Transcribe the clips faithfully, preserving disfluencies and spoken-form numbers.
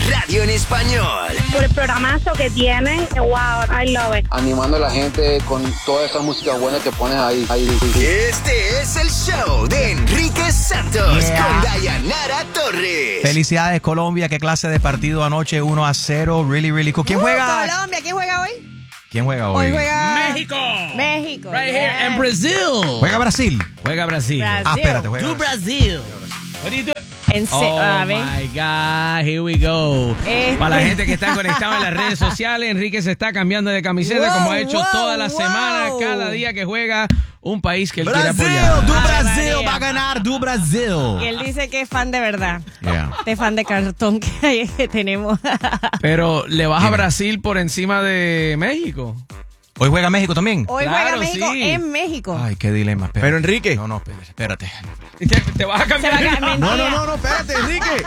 radio en español. Por el programazo que tienen, wow, I love it. Animando a la gente con toda esa música buena que pones ahí. ahí. Este es el show de Enrique Santos Yeah. con Dayanara Torres. Felicidades, Colombia. ¿Qué clase de partido anoche? uno a cero. Really, really cool. ¿Quién Uh, juega? Colombia, ¿quién juega hoy? ¿Quién juega hoy? Hoy juega México. México. Right yes. here in Brazil. ¿Juega Brasil? Juega Brasil. Brasil. Ah, espérate, juega To Brasil. Brazil. What do you do? En se- Oh a ver. my God, here we go. Este- Para la gente que está conectada en las redes sociales, Enrique se está cambiando de camiseta Wow, como ha hecho wow, toda la wow. semana, cada día que juega un país que él quiere Brasil, apoyar. do Ave Brasil, María. va a ganar, do Brasil. Y él dice que es fan de verdad. Yeah. Este fan de cartón que, hay, que tenemos. Pero le vas a Dime. Brasil por encima de México. ¿Hoy juega México también? Hoy Claro, juega México sí. en México. Ay, qué dilema. espérate. Pero, Enrique. No, no, espérate. ¿Te, te vas a Se cambiar? va a ca- mentira. No, no, no, no, espérate, Enrique.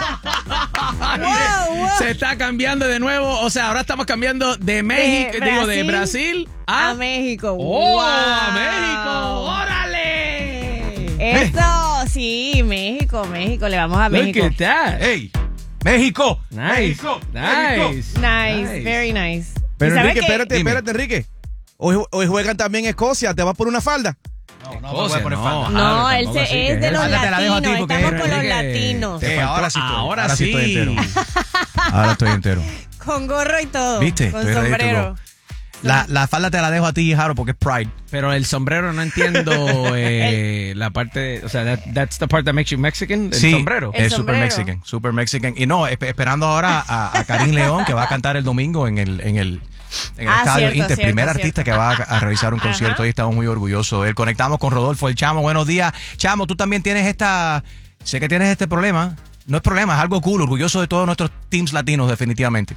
Wow, wow. Se está cambiando de nuevo. O sea, ahora estamos cambiando de México, De digo, de Brasil Brasil a, A México. ¡Oh, Wow. a México! ¡Órale! Eso, sí, México, México. Le vamos a México. Look at that. ¡Ey! ¡México! Nice. ¡México! Nice. Nice, very nice. Pero, ¿Y sabe Enrique, qué? espérate, Dime. espérate, Enrique. Hoy, hoy juegan también Escocia. ¿Te vas por una falda? No, no, Escocia, voy a poner no. falda. No, Ah, él tampoco se, así es que de es. los Falda te la dejo a ti, latinos. porque Estamos con los Enrique, latinos. te Eh, faltó- ahora sí estoy, ahora ahora sí sí. estoy entero. Ahora estoy entero. Con gorro y todo. ¿Viste? Con Estoy ready to sombrero. go. La, la falda te la dejo a ti, Jaro, porque es Pride. Pero el sombrero no entiendo eh, la parte, o sea, that- that's the part that makes you Mexican, el Sí, sombrero. El es super sombrero. Mexican, super Mexican. Y no, esp- esperando ahora a, a Karim León, que va a cantar el domingo en el, en el, en el Ah, Estadio cierto, Inter, cierto, primer cierto. artista que va a, a realizar un Ajá. concierto. Y estamos muy orgullosos de él. Conectamos con Rodolfo, el Chamo. Buenos días. Chamo, tú también tienes esta, sé que tienes este problema. No es problema, es algo cool, orgulloso de todos nuestros teams latinos, definitivamente.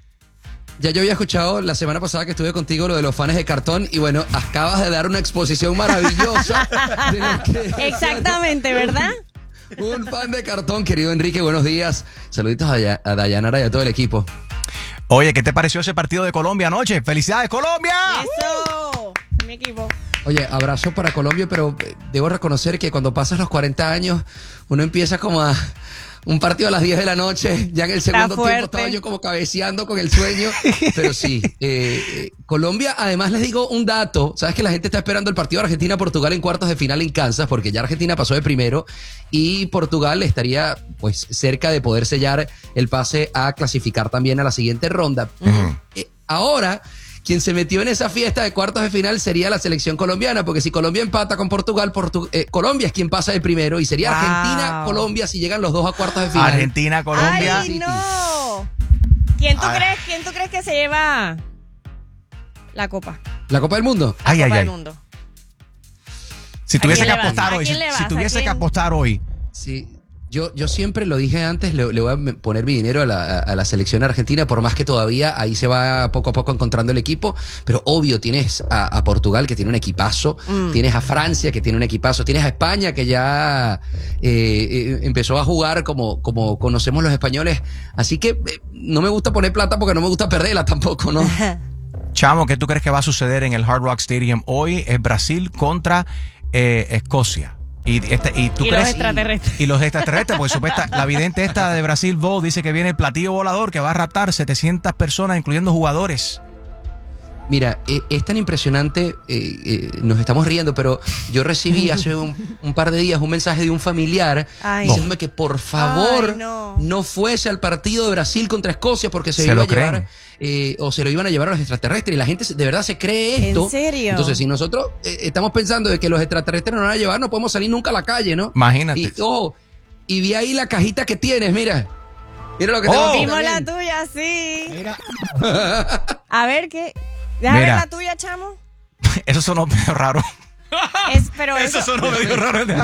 Ya yo había escuchado la semana pasada que estuve contigo lo de los fans de cartón y bueno, acabas de dar una exposición maravillosa de lo que es Exactamente, ¿verdad? un fan de cartón, querido Enrique, buenos días. Saluditos a, Daya- a Dayanara y a todo el equipo. Oye, ¿qué te pareció ese partido de Colombia anoche? ¡Felicidades, Colombia! Eso. Mi equipo. Oye, abrazo para Colombia, pero eh, debo reconocer que cuando pasas los cuarenta años, uno empieza como a un partido a las diez de la noche, ya en el segundo tiempo fuerte. estaba yo como cabeceando con el sueño, pero sí, eh, eh, Colombia, además les digo un dato, sabes que la gente está esperando el partido de Argentina-Portugal en cuartos de final en Kansas, porque ya Argentina pasó de primero y Portugal estaría pues cerca de poder sellar el pase a clasificar también a la siguiente ronda. Eh, ahora... Quien se metió en esa fiesta de cuartos de final sería la selección colombiana, porque si Colombia empata con Portugal, Portu- eh, Colombia es quien pasa de primero y sería Wow. Argentina, Colombia si llegan los dos a cuartos de final. Argentina, Colombia. Ay, no. ¿Quién tú Ay. crees? ¿Quién tú crees que se lleva la copa? La Copa del Mundo. Ay, Copa ay, del ay. Mundo. Si tuviese ¿A que quién le vas? apostar ¿A hoy, si, quién le si vas? ¿A tuviese que quién? apostar hoy, Sí. Yo, yo siempre lo dije antes, le, le voy a poner mi dinero a la, a la selección argentina, por más que todavía ahí se va poco a poco encontrando el equipo, pero obvio tienes a, a Portugal que tiene un equipazo, Mm. tienes a Francia que tiene un equipazo, tienes a España que ya eh, eh, empezó a jugar como, como conocemos los españoles, así que eh, no me gusta poner plata porque no me gusta perderla tampoco, ¿no? Chamo, ¿qué tú crees que va a suceder en el Hard Rock Stadium hoy? Es Brasil contra eh, Escocia. Y, este, y, tú Y los crees, extraterrestres. Y los extraterrestres, porque supuesta, la vidente esta de Brasil Bowl dice que viene el platillo volador que va a raptar setecientas personas, incluyendo jugadores. Mira, eh, es tan impresionante, eh, eh, nos estamos riendo, pero yo recibí hace un, un par de días un mensaje de un familiar Ay. diciéndome que por favor Ay, no. no. fuese al partido de Brasil contra Escocia porque se, ¿Se iba lo a llevar creen? eh, o se lo iban a llevar a los extraterrestres y la gente se- de verdad se cree esto. ¿En serio? Entonces, si nosotros eh, estamos pensando de que los extraterrestres nos van a llevar, no podemos salir nunca a la calle, ¿no? Imagínate. Y, ojo, y vi ahí la cajita que tienes, mira. Mira lo que tengo Oh. aquí Vimos la también. tuya, sí. A ver qué. Déjame ver Mira. la tuya, chamo. Eso sonó medio raro. Es, pero eso. sonó medio raro. Te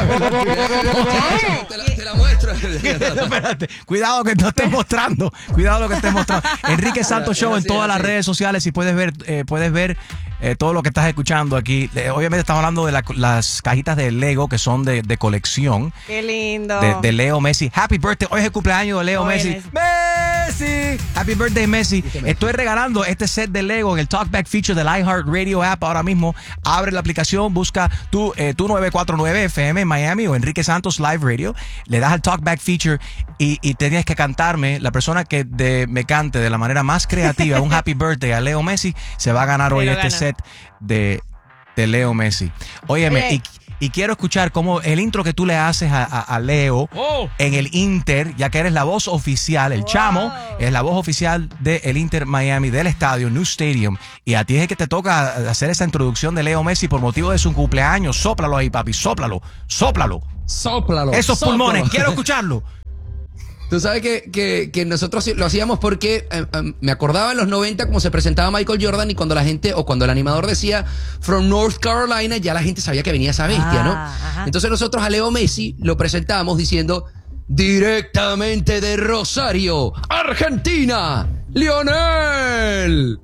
la, te la muestro. Espérate, cuidado que no estés mostrando. Cuidado lo que estés mostrando. Enrique Santos Show en Sí, todas las sí. redes sociales y puedes ver, eh, puedes ver eh, todo lo que estás escuchando aquí. Eh, obviamente estamos hablando de la- las cajitas de Lego que son de, de colección Qué lindo. de, de Leo Messi. Happy birthday. Hoy es el cumpleaños de Leo Hoy Messi. es- Messi. Messi. Happy birthday, Messi. Estoy regalando este set de Lego en el Talkback feature del iHeartRadio app ahora mismo. Abre la aplicación, busca tu, eh, tu nueve cuatro nueve F M en Miami o Enrique Santos Live Radio. Le das al Talkback feature y, y tienes que cantarme. La persona que de, me cante de la manera más creativa un Happy birthday a Leo Messi se va a ganar hoy este set de, de Leo Messi. Óyeme, y, y quiero escuchar cómo el intro que tú le haces a, a, a Leo oh. en el Inter, ya que eres la voz oficial, el wow. chamo es la voz oficial del Inter Miami, del estadio, New Stadium, y a ti es que te toca hacer esa introducción de Leo Messi por motivo de su cumpleaños. Sóplalo ahí, papi, sóplalo, sóplalo. Sóplalo. Esos sóplalo. pulmones, quiero escucharlo. Tú sabes que, que, que nosotros lo hacíamos porque eh, eh, me acordaba en los noventa como se presentaba Michael Jordan y cuando la gente, o cuando el animador decía From North Carolina, ya la gente sabía que venía esa bestia, ah, ¿no? Ajá. Entonces nosotros a Leo Messi lo presentábamos diciendo directamente de Rosario, Argentina, Lionel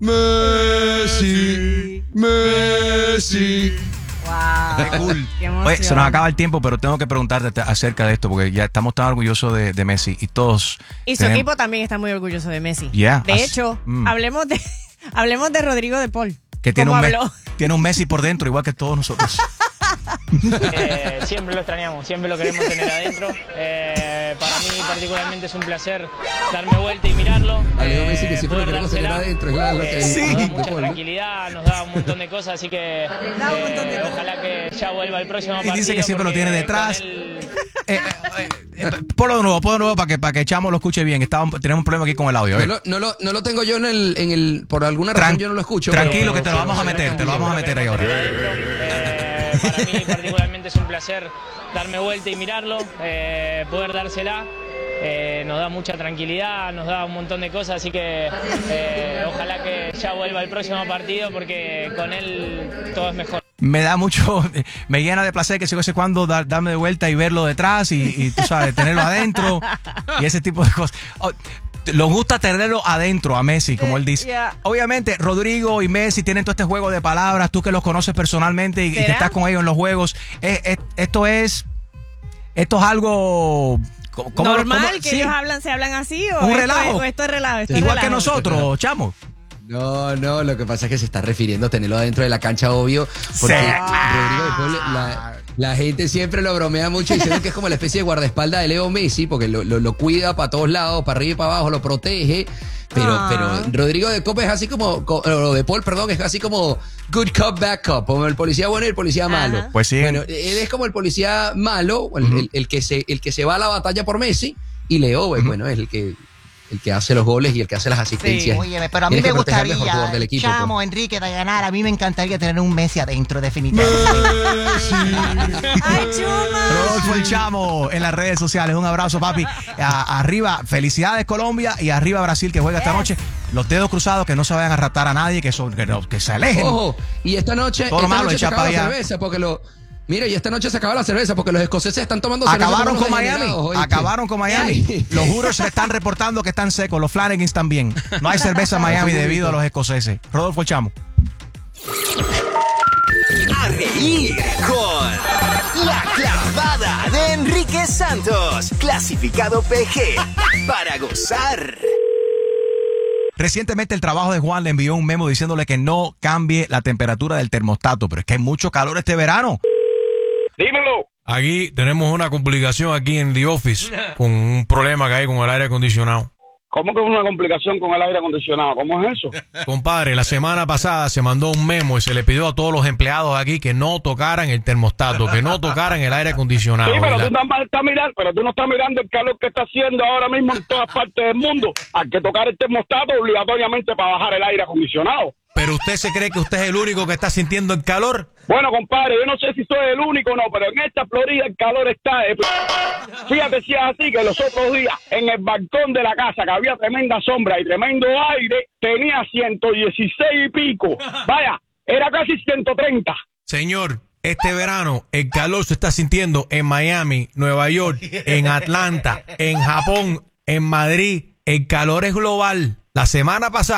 Messi, Messi. Wow. Qué cool. Qué Oye, se nos acaba el tiempo, pero tengo que preguntarte acerca de esto porque ya estamos tan orgullosos de, de Messi y todos. Y su tenemos... equipo también está muy orgulloso de Messi. Yeah, de as... hecho, mm. hablemos de hablemos de Rodrigo de Paul. Que tiene un, tiene un Messi por dentro, igual que todos nosotros. Eh, siempre lo extrañamos, siempre lo queremos tener adentro. Eh, para mí particularmente es un placer darme vuelta y mirarlo. A Leo Messi que siempre lo queremos tener adentro, claro, eh, sí. Nos da mucha tranquilidad, nos da un montón de cosas, así que eh, ojalá que ya vuelva el próximo partido. Y dice que siempre lo tiene detrás. Él... Eh, eh, eh, ponlo de nuevo, ponlo de nuevo para que, para que Chamo lo escuche bien. Estamos, tenemos un problema aquí con el audio. No lo, no, lo, no lo tengo yo en el, en el por alguna razón Tran yo no lo escucho. Tranquilo, pero, que te lo vamos a meter, te lo vamos a meter ahí ahora. Eh, para mí particularmente es un placer darme vuelta y mirarlo, eh, poder dársela. Eh, nos da mucha tranquilidad, nos da un montón de cosas, así que eh, ojalá que ya vuelva el próximo partido porque con él todo es mejor. Me da mucho, me llena de placer que se hace cuando dar, darme de vuelta y verlo detrás y, y tú sabes, tenerlo adentro y ese tipo de cosas. Oh, nos gusta tenerlo adentro a Messi, como él dice. Yeah. Obviamente, Rodrigo y Messi tienen todo este juego de palabras, tú que los conoces personalmente y, y que estás con ellos en los juegos. Es, es, esto es, esto es algo... ¿Cómo, normal cómo, que sí. ellos hablan, se hablan así o un esto relajo. Es, o esto es relajo. Esto Igual es relajo. que nosotros, Chamo. No, no, lo que pasa es que se está refiriendo a tenerlo adentro de la cancha, obvio, porque sí. Rodrigo de Paul, la, la gente siempre lo bromea mucho diciendo que es como la especie de guardaespaldas de Leo Messi, porque lo, lo, lo cuida para todos lados, para arriba y para abajo, lo protege. Pero, ah. pero Rodrigo de Cop es así como, o de Paul, perdón, es así como good cop, bad cop, como el policía bueno y el policía malo. Pues sí. Bueno, él es como el policía malo, el, uh-huh. el, el, que se, el que se va a la batalla por Messi, y Leo, uh-huh. bueno, es el que... el que hace los goles y el que hace las asistencias. Sí. Oye, pero a mí me gustaría, equipo, Chamo, pues. Enrique, de ganar, a mí me encantaría tener un Messi adentro, definitivamente. ¡Ay, Chuma! Rodolfo el Chamo en las redes sociales. Un abrazo, papi. A, arriba, felicidades Colombia y arriba Brasil que juega esta noche. Los dedos cruzados, que no se vayan a ratar a nadie, que, son, que, no, que se alejen. Ojo, y esta noche, Todo esta malo, noche se acaba la allá. cerveza porque lo... Mira, y esta noche se acaba la cerveza porque los escoceses están tomando cerveza. Acabaron con Miami. Acabaron con Miami. Los juros se están reportando que están secos. Los Flanagans también. No hay cerveza en Miami debido a los escoceses. Rodolfo el Chamo. A reír con La Clavada de Enrique Santos. Clasificado P G. Para gozar. Recientemente el trabajo de Juan le envió un memo diciéndole que no cambie la temperatura del termostato. Pero es que hay mucho calor este verano. Dímelo. Aquí tenemos una complicación aquí en The Office con un problema que hay con el aire acondicionado. ¿Cómo que es una complicación con el aire acondicionado? ¿Cómo es eso? Compadre, la semana pasada se mandó un memo y se le pidió a todos los empleados aquí que no tocaran el termostato, que no tocaran el aire acondicionado. Sí, pero la... tú, no estás mirando, pero tú no estás mirando el calor que está haciendo ahora mismo en todas partes del mundo. Hay que tocar el termostato obligatoriamente para bajar el aire acondicionado. ¿Pero usted se cree que usted es el único que está sintiendo el calor? Bueno, compadre, yo no sé si soy el único o no, pero en esta Florida el calor está... Eh, fíjate si es así, que los otros días en el balcón de la casa, que había tremenda sombra y tremendo aire, tenía ciento dieciséis y pico. Vaya, era casi ciento treinta. Señor, este verano el calor se está sintiendo en Miami, Nueva York, en Atlanta, en Japón, en Madrid. El calor es global. La semana pasada...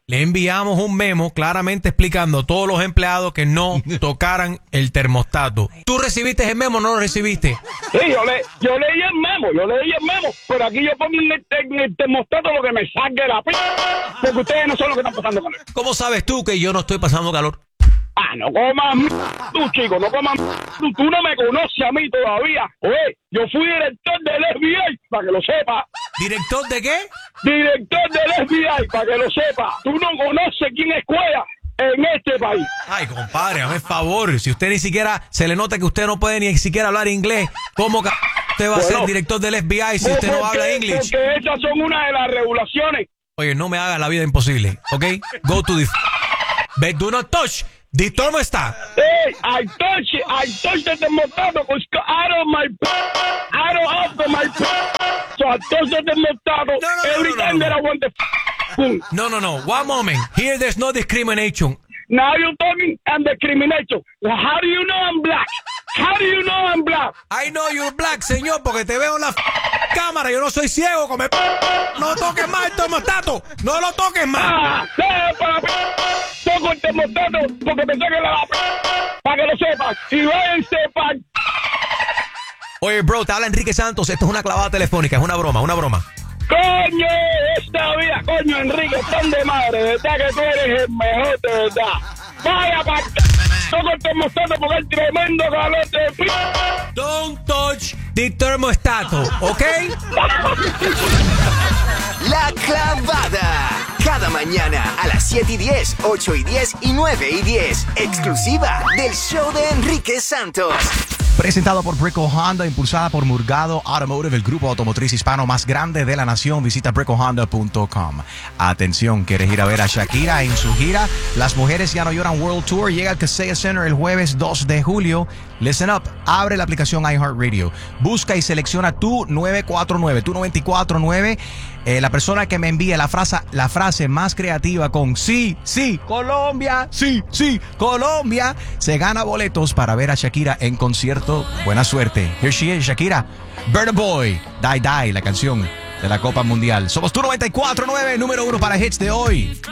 le enviamos un memo claramente explicando a todos los empleados que no tocaran el termostato. ¿Tú recibiste el memo o no lo recibiste? Sí, yo, le, yo leí el memo, yo leí el memo, pero aquí yo pongo en el, en el termostato lo que me salga de la p... porque ustedes no son los que están pasando calor. ¿Cómo sabes tú que yo no estoy pasando calor? Ah, no comas m- tú, chico, no comas m- tú, tú no me conoces a mí todavía. Oye, yo fui director del F B I, para que lo sepa. ¿Director de qué? Director del F B I, para que lo sepa. Tú no conoces quién es Cuella en este país. Ay, compadre, hazme favor. Si usted ni siquiera se le nota que usted no puede ni siquiera hablar inglés, ¿cómo que usted va a Bueno, ser director del F B I si usted no porque- habla inglés? Porque esas son una de las regulaciones. Oye, no me haga la vida imposible, ¿ok? Go to the... F- But do not touch the thermostat. Hey, I touch it, I touch the termostato because out of my out of of my so I touch the termostato every no, time no. that I want the boom. No, no, no. One moment. Here there's no discrimination. Now you're talking and discrimination. Well, how do you know I'm black? How do you know I'm black? I know you're black, señor, porque te veo en la f- cámara. Yo no soy ciego, come p- No toques más el termostato. No lo toques más. Ah, deja para p- toco el termostato porque me saque la p- para que lo sepas. Y váyanse para... Oye, bro, te habla Enrique Santos. Esto es una clavada telefónica. Es una broma, una broma. Coño, esta vida, coño, Enrique, tan de madre, verdad que tú eres el mejor, de verdad. Vaya pa' c... toco el termostato porque hay tremendo calor de p... Don't touch the termostato, ¿ok? La clavada. Cada mañana a las siete y diez, ocho y diez y nueve y diez. Exclusiva del show de Enrique Santos. Presentado por Brico Honda, impulsada por Murgado Automotive, el grupo automotriz hispano más grande de la nación. Visita brico honda punto com. Atención, ¿quieres ir a ver a Shakira en su gira? Las Mujeres Ya No Lloran World Tour llega al Kaseya Center el jueves dos de julio. Listen up, abre la aplicación iHeartRadio. Busca y selecciona tu nueve cuatro nueve, tu noventa y cuatro nueve. Eh, la persona que me envíe la frase, la frase más creativa con sí, sí, Colombia, sí, sí, Colombia, se gana boletos para ver a Shakira en concierto. Buena suerte. Here she is, Shakira. Burna Boy, Die Die, la canción de la Copa Mundial. Somos tu noventa y cuatro nueve, número uno para hits de hoy.